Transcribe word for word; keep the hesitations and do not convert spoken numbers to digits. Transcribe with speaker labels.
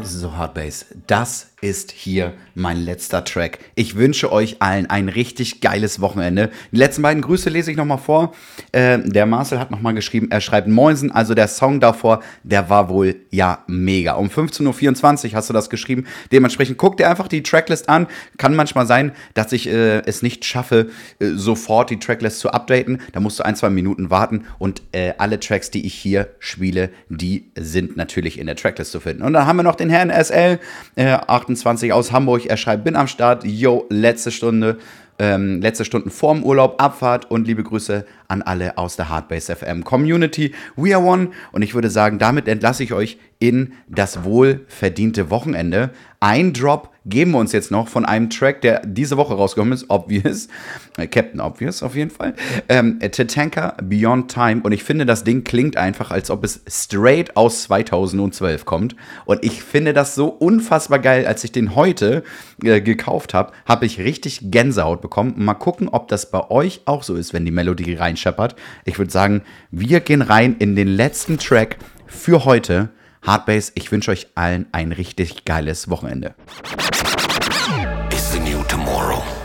Speaker 1: So, Hardbase, das ist hier mein letzter Track. Ich wünsche euch allen ein richtig geiles Wochenende. Die letzten beiden Grüße lese ich nochmal vor. Äh, der Marcel hat nochmal geschrieben, er schreibt Moinsen, also der Song davor, der war wohl, ja, mega. Um fünfzehn Uhr vierundzwanzig hast du das geschrieben. Dementsprechend guck dir einfach die Tracklist an. Kann manchmal sein, dass ich äh, es nicht schaffe, äh, sofort die Tracklist zu updaten. Da musst du ein, zwei Minuten warten und äh, alle Tracks, die ich hier spiele, die sind natürlich in der Tracklist zu finden. Und dann haben wir noch den Herrn S L, äh, achtundzwanzig aus Hamburg. Er schreibt, bin am Start. Yo, letzte Stunde. Ähm, letzte Stunden vorm Urlaub, Abfahrt und liebe Grüße an alle aus der Hardbase F M Community. We are one. Und ich würde sagen, damit entlasse ich euch in das wohlverdiente Wochenende. Ein Drop geben wir uns jetzt noch von einem Track, der diese Woche rausgekommen ist, Obvious, äh, Captain Obvious auf jeden Fall, ähm, Tatanka, Beyond Time. Und ich finde, das Ding klingt einfach, als ob es straight aus zweitausendzwölf kommt. Und ich finde das so unfassbar geil. Als ich den heute äh, gekauft habe, habe ich richtig Gänsehaut bekommen. Mal gucken, ob das bei euch auch so ist, wenn die Melodie reinscheppert. Ich würde sagen, wir gehen rein in den letzten Track für heute. Hardbase, ich wünsche euch allen ein richtig geiles Wochenende.
Speaker 2: It's the new tomorrow.